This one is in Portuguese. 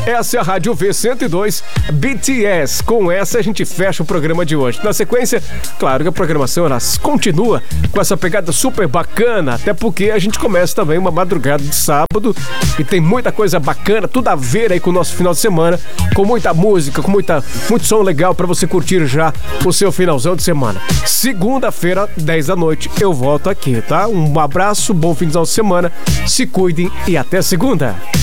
Essa é a Rádio V102 BTS. Com essa a gente fecha o programa de hoje. Na sequência, claro que a programação ela continua com essa pegada super bacana, até porque a gente começa também uma madrugada de sábado e tem muita coisa bacana, tudo a ver aí com o nosso final de semana, com muita música, com muito som legal pra você curtir já o seu finalzão de semana. Segunda-feira, 10 da noite, eu volto aqui, tá? Um abraço, bom final de semana, se cuidem e até segunda.